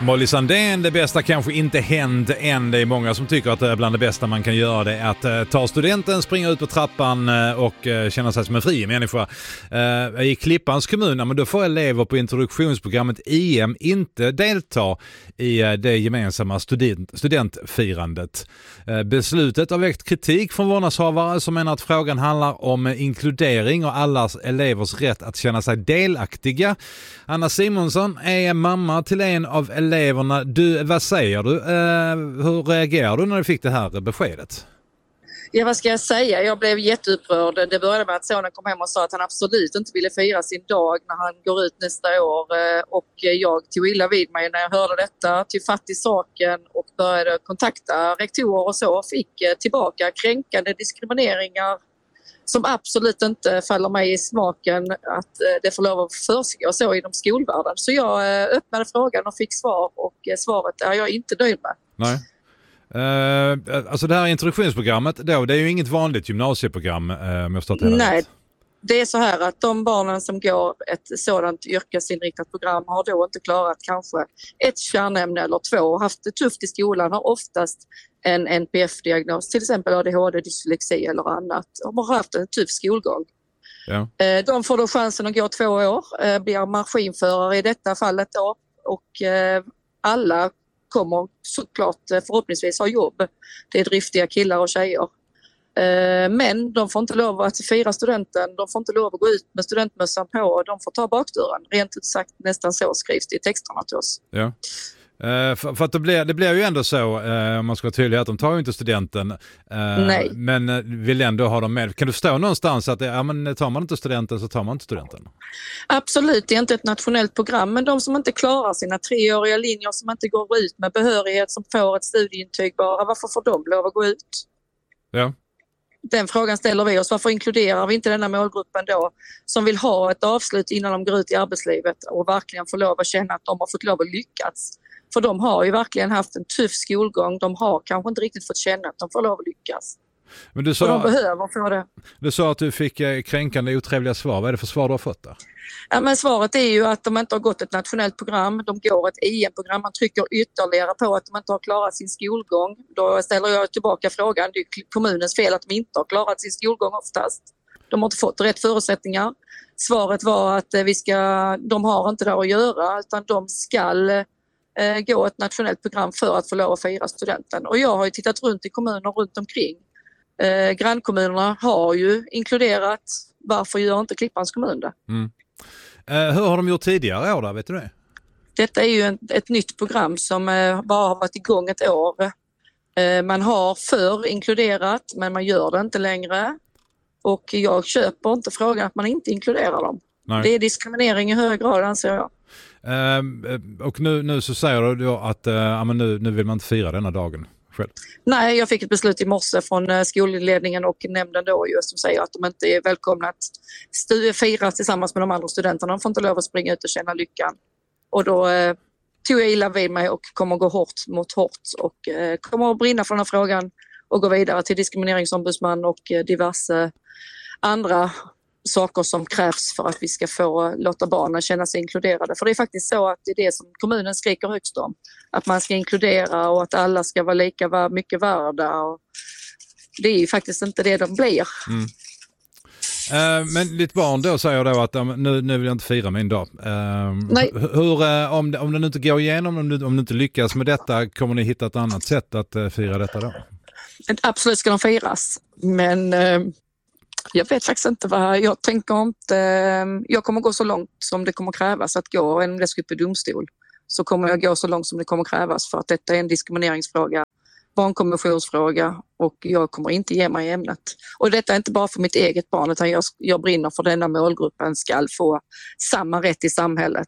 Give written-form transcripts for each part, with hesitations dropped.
Molly Sandén, det bästa kanske inte hänt än. Det är många som tycker att bland det bästa man kan göra det är att ta studenten, springa ut på trappan och känna sig som en fri människa. I Klippans kommun, men då får elever på introduktionsprogrammet IM inte delta i det gemensamma studentfirandet. Beslutet har väckt kritik från vårdnadshavare som menar att frågan handlar om inkludering och alla elevers rätt att känna sig delaktiga. Anna Simonsson är mamma till en av eleverna. Vad säger du? Hur reagerar du när du fick det här beskedet? Ja, vad ska jag säga? Jag blev jätteupprörd. Det började med att sonen kom hem och sa att han absolut inte ville fira sin dag när han går ut nästa år. Och jag tog illa vid mig när jag hörde detta, tog fatt i saken och började kontakta rektorer och så. Fick tillbaka kränkande diskrimineringar som absolut inte faller mig i smaken att det får lov att försiggå så inom skolvärlden. Så jag öppnade frågan och fick svar, och svaret är jag inte nöjd med. Nej. Alltså det här introduktionsprogrammet då, det är ju inget vanligt gymnasieprogram om jag förstått det. Nej, det är så här att de barnen som går ett sådant yrkesinriktat program har då inte klarat kanske ett kärnämne eller två och haft det tufft i skolan, har oftast en NPF-diagnos, till exempel ADHD, dyslexi eller annat. De har haft en tuff skolgång. Ja. De får då chansen att gå 2 år, blir maskinförare i detta fallet då, och alla kommer såklart förhoppningsvis ha jobb. Det är driftiga killar och tjejer. Men de får inte lov att fira studenten, de får inte lov att gå ut med studentmössan på, och de får ta bakdörren. Rent ut sagt, nästan så skrivs det i texterna till oss. Ja. För att det blir ju ändå så, om man ska vara tydlig, att de tar ju inte studenten. Nej. Men vill ändå ha dem med. Kan du förstå någonstans att men tar man inte studenten så tar man inte studenten? Absolut, det är inte ett nationellt program, men de som inte klarar sina 3-åriga linjer, som inte går ut med behörighet, som får ett studieintyg bara, varför får de lov att gå ut? Ja. Den frågan ställer vi oss. Varför inkluderar vi inte denna målgruppen då som vill ha ett avslut innan de går ut i arbetslivet och verkligen får lov att känna att de har fått lov att lyckas? För de har ju verkligen haft en tuff skolgång. De har kanske inte riktigt fått känna att de får lov att lyckas. Men du sa, de behöver få det. Du sa att du fick kränkande otrevliga svar. Vad är det för svar du har fått där? Ja, men svaret är ju att de inte har gått ett nationellt program. De går ett IM-program. Man trycker ytterligare på att de inte har klarat sin skolgång. Då ställer jag tillbaka frågan. Det är kommunens fel att de inte har klarat sin skolgång oftast. De har inte fått rätt förutsättningar. Svaret var att de har inte där att göra, utan de ska gå ett nationellt program för att få lov att fira studenten. Och jag har ju tittat runt i kommuner runt omkring. Grannkommunerna har ju inkluderat. Varför gör inte Klippans kommun det? Mm. Hur har de gjort tidigare år då, vet du det? Detta är ju ett nytt program som bara har varit igång ett år. Man har förr inkluderat, men man gör det inte längre. Och jag köper inte frågan att man inte inkluderar dem. Nej. Det är diskriminering i hög grad, anser jag. Och nu så säger du då att nu vill man inte fira denna dagen själv. Nej, jag fick ett beslut i morse från skolledningen och nämnden då just som säger att de inte är välkomna att fira tillsammans med de andra studenterna. De får inte lov att springa ut och känna lyckan. Och då tog jag illa vid mig och kommer gå hårt mot hårt och kommer att brinna för den här frågan och gå vidare till diskrimineringsombudsman och diverse andra saker som krävs för att vi ska få låta barnen känna sig inkluderade. För det är faktiskt så att det är det som kommunen skriker högst om. Att man ska inkludera och att alla ska vara lika mycket värda. Och det är ju faktiskt inte det de blir. Mm. Men ditt barn då säger då att nu vill jag inte fira min dag. Nej. Om det inte går igenom, om du inte lyckas med detta, kommer ni hitta ett annat sätt att fira detta då? Absolut ska de firas. Men jag vet faktiskt inte vad jag tänker inte. Jag kommer gå så långt som det kommer krävas att gå. Om det ska upp i domstol så kommer jag gå så långt som det kommer krävas, för att detta är en diskrimineringsfråga, barnkonventionsfråga, och jag kommer inte ge mig i ämnet. Och detta är inte bara för mitt eget barn, utan jag brinner för denna målgruppen ska få samma rätt i samhället.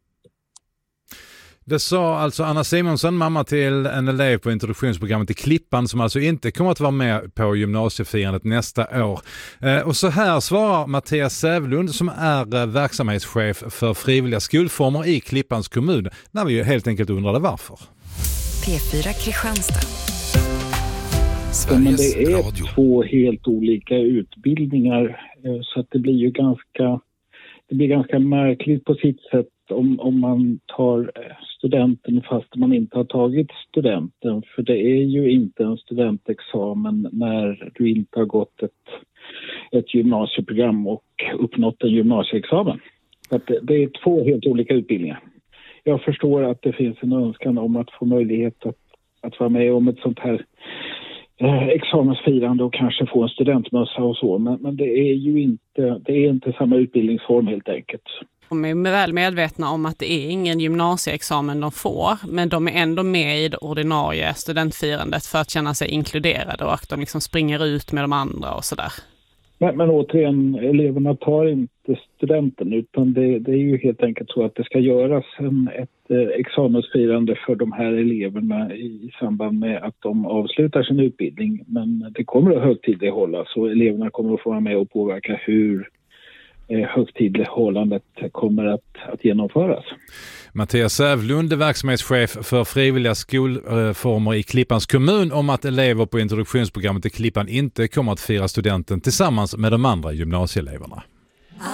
Det sa alltså Anna Simonsson, mamma till en elev på introduktionsprogrammet i Klippan, som alltså inte kommer att vara med på gymnasiefirandet nästa år. Och så här svarar Mattias Sävlund, som är verksamhetschef för frivilliga skolformer i Klippans kommun, när vi helt enkelt undrade varför. P4 Kristianstad. Men det är 2 helt olika utbildningar, så att det blir ganska märkligt på sitt sätt om man tar studenten fast man inte har tagit studenten. För det är ju inte en studentexamen när du inte har gått ett gymnasieprogram och uppnått en gymnasieexamen. Att det är 2 helt olika utbildningar. Jag förstår att det finns en önskan om att få möjlighet att vara med om ett sånt här examensfirande och kanske få en studentmössa och så. Men det är ju inte samma utbildningsform helt enkelt. De är väl medvetna om att det är ingen gymnasieexamen de får, men de är ändå med i det ordinarie studentfirandet för att känna sig inkluderade och att de liksom springer ut med de andra och sådär. Men återigen, eleverna tar inte studenten utan det är ju helt enkelt så att det ska göras ett examensfirande för de här eleverna i samband med att de avslutar sin utbildning. Men det kommer att högtidlighållas och eleverna kommer att få vara med och påverka hur högtidlighållandet kommer att genomföras. Mattias Sävlund, verksamhetschef för frivilliga skolformer i Klippans kommun, om att elever på introduktionsprogrammet i Klippan inte kommer att fira studenten tillsammans med de andra gymnasieeleverna.